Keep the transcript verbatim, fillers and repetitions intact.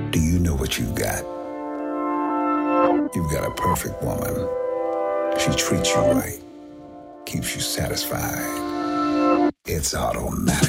Do you know what you got? You've got a perfect woman. She treats you right, keeps you satisfied. It's automatic.